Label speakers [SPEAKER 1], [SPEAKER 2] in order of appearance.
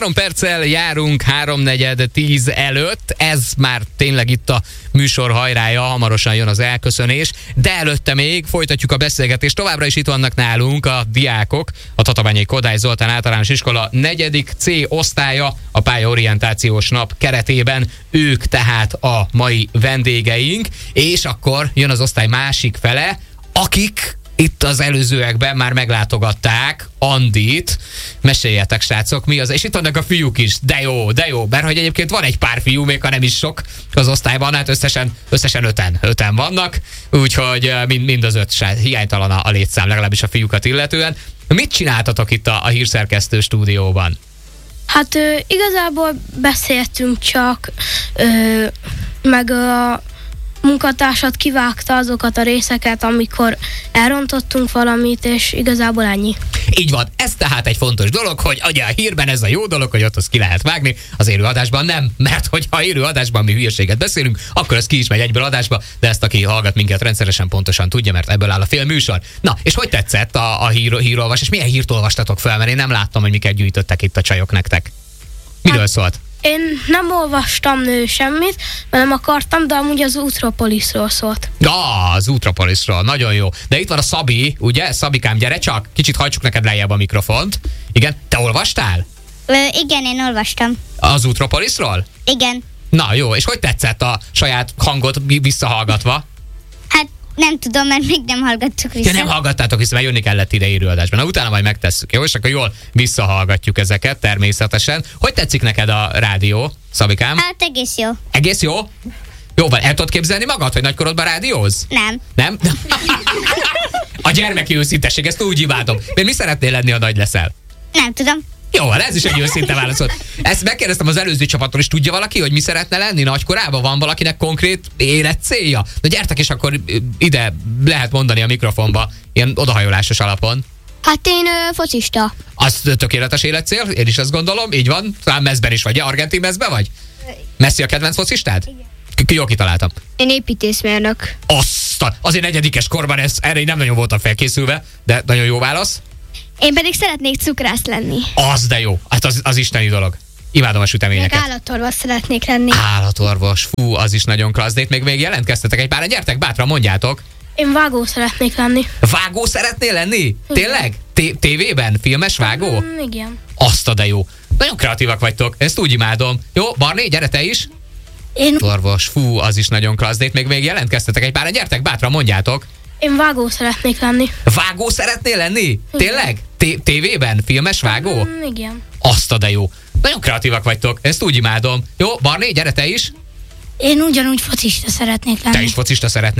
[SPEAKER 1] 3 perccel járunk 3:4 előtt. Ez már tényleg itt a műsor hajrája, hamarosan jön az elköszönés, de előtte még folytatjuk a beszélgetést. Továbbra is itt vannak nálunk a diákok, a Tatabányai Kodály Zoltán Általános Iskola 4. C osztálya a pályaorientációs nap keretében. Ők tehát a mai vendégeink, és akkor jön az osztály másik fele, akik itt az előzőekben már meglátogatták Andit. Meséljetek, srácok, mi az? És itt vannak a fiúk is. De jó, mert hogy egyébként van egy pár fiú, még ha nem is sok az osztályban, hát összesen öten vannak, úgyhogy mind az 5 srác, hiánytalan a létszám, legalábbis a fiúkat illetően. Mit csináltatok itt a hírszerkesztő stúdióban?
[SPEAKER 2] Hát igazából beszéltünk csak, meg a munkatársat kivágta azokat a részeket, amikor elrontottunk valamit, és igazából ennyi.
[SPEAKER 1] Így van, ez tehát egy fontos dolog, hogy ugye a hírben ez a jó dolog, hogy ott azt ki lehet vágni, az élőadásban nem, mert hogyha élőadásban mi hülyeséget beszélünk, akkor az ki is megy egyből adásba, de ezt aki hallgat minket rendszeresen pontosan tudja, mert ebből áll a fél műsor. Na, és hogy tetszett a hírolvas, és milyen hírt olvastatok fel, mert én nem láttam, hogy miket gyűjtöttek itt a csajok nektek. Miről szólt?
[SPEAKER 2] Én nem olvastam semmit, mert nem akartam, de amúgy az Utropolisról szólt.
[SPEAKER 1] Az Utropolisról, nagyon jó. De itt van a Szabi, ugye? Szabikám, gyere csak, kicsit hajtsuk neked lejjebb a mikrofont. Igen, te olvastál?
[SPEAKER 3] Igen, én olvastam.
[SPEAKER 1] Az Utropolisról?
[SPEAKER 3] Igen.
[SPEAKER 1] Na jó, és hogy tetszett a saját hangot visszahallgatva?
[SPEAKER 3] Hát nem tudom, mert még nem hallgattuk vissza.
[SPEAKER 1] Ja, nem hallgattátok vissza, mert jönni kellett ide élőadásban. Na, utána majd megtesszük, jó? És akkor jól visszahallgatjuk ezeket természetesen. Hogy tetszik neked a rádió, Szabikám?
[SPEAKER 3] Hát egész jó.
[SPEAKER 1] Egész jó? Jó van, el tudod képzelni magad, hogy nagykorodban rádióz?
[SPEAKER 3] Nem.
[SPEAKER 1] Nem? A gyermeki őszintesség, ezt úgy imádom. Mert mi szeretnél lenni, ha nagy leszel?
[SPEAKER 3] Nem tudom.
[SPEAKER 1] Jó van, ez is egy őszinte válasz. Ezt megkérdeztem az előző csapattól, és tudja valaki, hogy mi szeretne lenni nagykorában? Van valakinek konkrét életcélja? Na gyertek, és akkor ide lehet mondani a mikrofonba, ilyen odahajolásos alapon.
[SPEAKER 2] Hát én focista.
[SPEAKER 1] Az tökéletes életcél, én is azt gondolom, így van. Talán mezben is vagy, argentin mezben vagy? Messi a kedvenc focistád? Igen. Jó kitaláltam.
[SPEAKER 2] Én építészmérnök.
[SPEAKER 1] Azért 4. korban erre én nem nagyon voltam felkészülve, de nagyon jó válasz.
[SPEAKER 2] Én pedig szeretnék cukrász lenni.
[SPEAKER 1] Az de jó, hát az isteni dolog. Imádom a süteményeket.
[SPEAKER 2] Meg állatorvos szeretnék lenni.
[SPEAKER 1] Állatorvos, fú, az is nagyon klassz. De itt még jelentkeztetek egy páran, gyertek, bátran mondjátok.
[SPEAKER 2] Én vágó szeretnék lenni.
[SPEAKER 1] Vágó szeretnél lenni? Tényleg? Tévében? Filmes vágó?
[SPEAKER 2] Igen.
[SPEAKER 1] Azt a de jó. Nagyon kreatívak vagytok, ezt úgy imádom. Jó, Barné, gyere te is.
[SPEAKER 2] Én
[SPEAKER 1] Orvos, fú, az is nagyon klassz. De itt még jelentkeztetek egy páran, gyertek, bátran mondjátok.
[SPEAKER 2] Én vágó szeretnék lenni.
[SPEAKER 1] Vágó szeretnél lenni? Tényleg? Tévében? Filmes vágó?
[SPEAKER 2] Igen.
[SPEAKER 1] Azt a de jó. Nagyon kreatívak vagytok, ezt úgy imádom. Jó, Barné, gyere te is.
[SPEAKER 2] Én ugyanúgy focista szeretnék lenni.
[SPEAKER 1] Te is focista szeretnél.